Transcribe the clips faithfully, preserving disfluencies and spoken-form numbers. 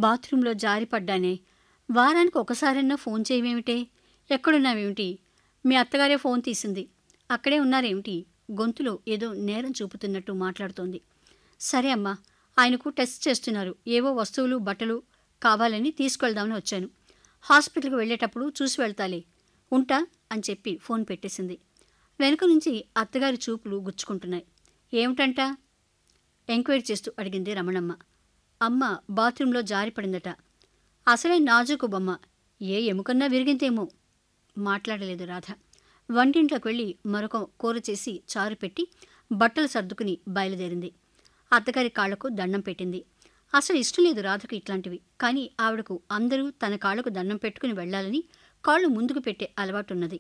బాత్రూంలో జారిపడ్డానే. వారానికి ఒకసారన్నా ఫోన్ చేయవేమిటే? ఎక్కడున్నావేమిటి? మీ అత్తగారే ఫోన్ తీసింది. అక్కడే ఉన్నారేమిటి? గొంతులో ఏదో నేరం చూపుతున్నట్టు మాట్లాడుతోంది. సరే అమ్మా, ఆయనకు టెస్ట్ చేస్తున్నారు. ఏవో వస్తువులు బట్టలు కావాలని తీసుకెళ్దామని వచ్చాను. హాస్పిటల్కి వెళ్ళేటప్పుడు చూసి వెళ్తాలే. ఉంటా అని చెప్పి ఫోన్ పెట్టేసింది. వెనుక నుంచి అత్తగారి చూపులు గుచ్చుకుంటున్నాయి. ఏమిటంట? ఎంక్వైరీ చేస్తూ అడిగింది రమణమ్మ. అమ్మ బాత్రూంలో జారిపడిందట. అసలే నాజూకు బొమ్మ. ఏ ఎముకన్నా విరిగిందేమో. మాట్లాడలేదు రాధ. వంటింట్లోకి వెళ్ళి మరొక కూర చేసి చారు పెట్టి బట్టలు సర్దుకుని బయలుదేరింది. అత్తగారి కాళ్లకు దండం పెట్టింది. అసలు ఇష్టం లేదు రాధకు ఇట్లాంటివి. కానీ ఆవిడకు అందరూ తన కాళ్లకు దండం పెట్టుకుని వెళ్లాలని కాళ్ళు ముందుకు పెట్టే అలవాటున్నది.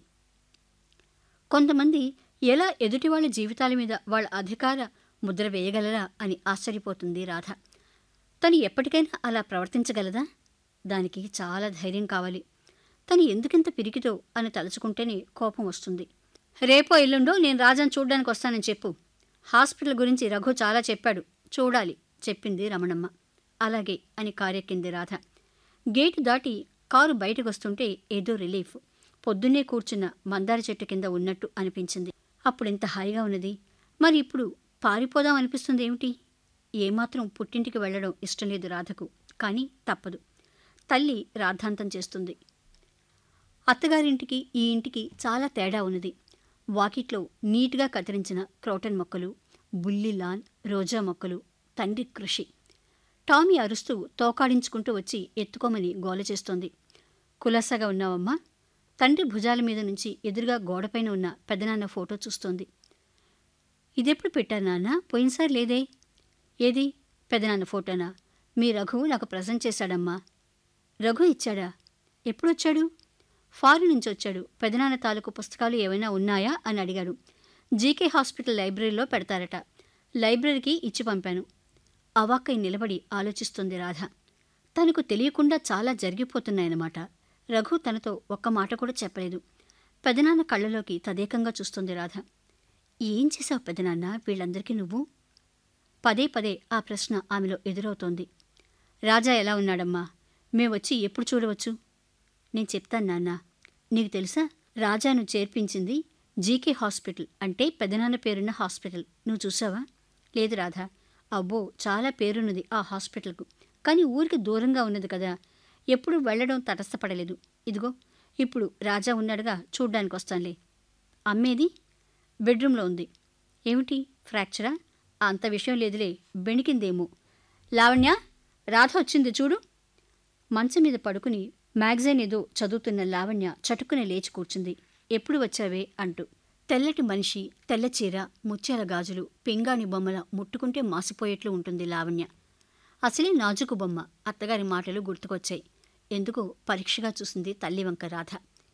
కొంతమంది ఎలా ఎదుటివాళ్ల జీవితాల మీద వాళ్ళ అధికార ముద్ర వేయగలరా అని ఆశ్చర్యపోతుంది రాధ. తను ఎప్పటికైనా అలా ప్రవర్తించగలదా? దానికి చాలా ధైర్యం కావాలి. తను ఎందుకింత పిరికితో అని తలుచుకుంటేనే కోపం వస్తుంది. రేపో ఎల్లుండో నేను రాజాను చూడ్డానికి వస్తానని చెప్పు. హాస్పిటల్ గురించి రఘు చాలా చెప్పాడు, చూడాలి చెప్పింది రమణమ్మ. అలాగే అని కారెక్కింది రాధ. గేటు దాటి కారు బయటకు వస్తుంటే ఏదో రిలీఫ్. పొద్దున్నే కూర్చున్న మందార చెట్టు కింద ఉన్నట్టు అనిపించింది. అప్పుడెంత హాయిగా ఉన్నది. మరి ఇప్పుడు పారిపోదాం అనిపిస్తుంది ఏమిటి? ఏమాత్రం పుట్టింటికి వెళ్లడం ఇష్టం లేదు రాధకు. కానీ తప్పదు. తల్లి రాద్ధాంతం చేస్తుంది. అత్తగారింటికి ఈ ఇంటికి చాలా తేడా ఉన్నది. వాకిట్లో నీట్గా కత్తిరించిన క్రోటన్ మొక్కలు, బుల్లి లాన్, రోజా మొక్కలు, తండ్రి కృషి. టామీ అరుస్తూ తోకాడించుకుంటూ వచ్చి ఎత్తుకోమని గోల చేస్తోంది. కులాసాగా ఉన్నావమ్మా? తండ్రి భుజాల మీద నుంచి ఎదురుగా గోడపైన ఉన్న పెదనాన్న ఫోటో చూస్తోంది. ఇదెప్పుడు పెట్టారు నాన్న? పోయినసారి లేదే. ఏది? పెదనాన్న ఫోటోనా? మీ రఘు నాకు ప్రజెంట్ చేశాడమ్మా. రఘు ఇచ్చాడా? ఎప్పుడొచ్చాడు? ఫారిన్ నుంచి వచ్చాడు. పెదనాన్న తాలూకు పుస్తకాలు ఏమైనా ఉన్నాయా అని అడిగాడు. జీకే హాస్పిటల్ లైబ్రరీలో పెడతారట. లైబ్రరీకి ఇచ్చి పంపాను. అవాక్కై నిలబడి ఆలోచిస్తుంది రాధ. తనకు తెలియకుండా చాలా జరిగిపోతున్నాయన్నమాట. రఘు తనతో ఒక్క మాట కూడా చెప్పలేదు. పెదనాన్న కళ్ళలోకి తదేకంగా చూస్తుంది రాధ. ఏం చేశావు పెదనాన్న వీళ్ళందరికీ నువ్వు? పదే పదే ఆ ప్రశ్న ఆమెలో ఎదురవుతోంది. రాజా ఎలా ఉన్నాడమ్మా? మేమొచ్చి ఎప్పుడు చూడవచ్చు? నేను చెప్తాను నాన్న. నీకు తెలుసా, రాజాను చేర్పించింది జీకే హాస్పిటల్, అంటే పెదనాన్న పేరున్న హాస్పిటల్. నువ్వు చూసావా? లేదు రాధా. అబ్బో, చాలా పేరున్నది ఆ హాస్పిటల్కు. కానీ ఊరికి దూరంగా ఉన్నది కదా, ఎప్పుడు వెళ్లడం తటస్థపడలేదు. ఇదిగో ఇప్పుడు రాజా ఉన్నాడుగా, చూడ్డానికి వస్తానులే. అమ్మేది? బెడ్రూమ్లో ఉంది. ఏమిటి, ఫ్రాక్చరా? అంత విషయం లేదులే, బెణికిందేమో. లావణ్య, రాధ వచ్చింది చూడు. మంచం మీద పడుకుని మ్యాగజైన్ ఏదో చదువుతున్న లావణ్య చటుక్కున లేచి కూర్చుంది. ఎప్పుడు వచ్చావే అంటూ. తెల్లటి మనిషి, తెల్ల చీర, ముత్యాల గాజులు, పింగాణి బొమ్మల ముట్టుకుంటే మాసిపోయేట్లు ఉంటుంది లావణ్య. అసలే నాజుకు బొమ్మ. అత్తగారి మాటలు గుర్తుకొచ్చాయి. ఎందుకో పరీక్షగా చూసింది తల్లి వంక రాధ.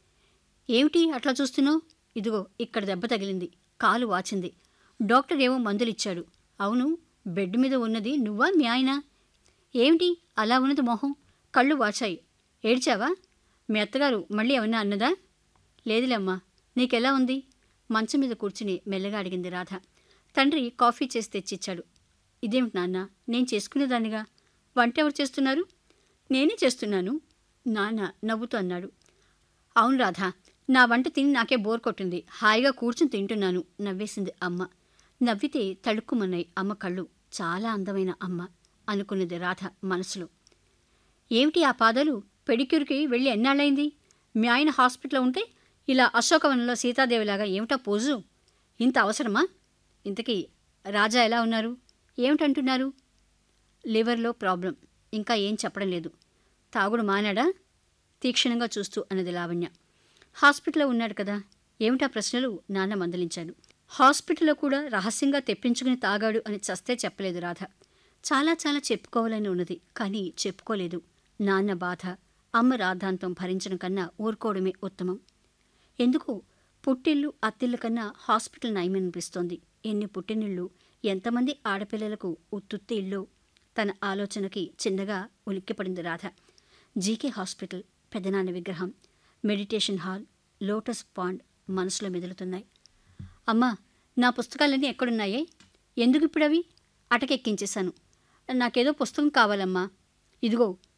ఏమిటి అట్లా చూస్తున్నావు? ఇదిగో ఇక్కడ దెబ్బ తగిలింది, కాలు వాచింది. డాక్టర్ ఏమో మందులిచ్చాడు. అవును, బెడ్ మీద ఉన్నది నువ్వా మీ ఆయన? ఏమిటి అలా ఉన్నది మొహం? కళ్ళు వాచాయి. ఏడ్చావా? మీ అత్తగారు మళ్ళీ ఏమన్నా అన్నదా? లేదులేమ్మా. నీకెలా ఉంది? మంచం మీద కూర్చుని మెల్లగా అడిగింది రాధ. తండ్రి కాఫీ చేసి తెచ్చిచ్చాడు. ఇదేమిటి నాన్న, నేను చేసుకునేదాన్నిగా. వంట ఎవరు చేస్తున్నారు? నేనే చేస్తున్నాను నాన్న నవ్వుతూ అన్నాడు. అవును రాధా, నా వంట తిని నాకే బోర్ కొట్టింది. హాయిగా కూర్చుని తింటున్నాను నవ్వేసింది అమ్మ. నవ్వితే తడుక్కుమన్నాయి అమ్మ కళ్ళు. చాలా అందమైన అమ్మ అనుకున్నది రాధ మనసులో. ఏమిటి ఆ పాదాలు? పెడిక్యూర్కి వెళ్ళి ఎన్నాళ్ళైంది? మీ ఆయన హాస్పిటల్లో ఉంటే ఇలా అశోకవనంలో సీతాదేవిలాగా ఏమిటా పోజు? ఇంత అవసరమా? ఇంతకీ రాజా ఎలా ఉన్నారు? ఏమిటంటున్నారు? లివర్లో ప్రాబ్లం. ఇంకా ఏం చెప్పడం లేదు. తాగుడు మానాడా? తీక్షణంగా చూస్తూ అన్నది లావణ్య. హాస్పిటల్లో ఉన్నాడు కదా. ఏమిటా ప్రశ్నలు? నాన్న మందలించాడు. హాస్పిటల్లో కూడా రహస్యంగా తెప్పించుకుని తాగాడు అని చస్తే చెప్పలేదు రాధ. చాలా చాలా చెప్పుకోవాలని ఉన్నది, కానీ చెప్పుకోలేదు. నాన్న బాధ, అమ్మ రాద్ధాంతం భరించడం కన్నా ఊరుకోవడమే ఉత్తమం. ఎందుకు పుట్టిల్లు అత్తిళ్ళు కన్నా హాస్పిటల్ నయమనిపిస్తోంది. ఎన్ని పుట్టినిళ్ళు, ఎంతమంది ఆడపిల్లలకు ఉత్తుత్తి ఇళ్ళు. తన ఆలోచనకి చిన్నగా ఉలిక్కిపడింది రాధ. జీకే హాస్పిటల్, పెదనాన్న విగ్రహం, మెడిటేషన్ హాల్, లోటస్ పాండ్ మనసులో మెదులుతున్నాయి. అమ్మా, నా పుస్తకాలన్నీ ఎక్కడున్నాయే? ఎందుకు ఇప్పుడు అవి? అటకెక్కించేశాను. నాకేదో పుస్తకం కావాలమ్మా. ఇదిగో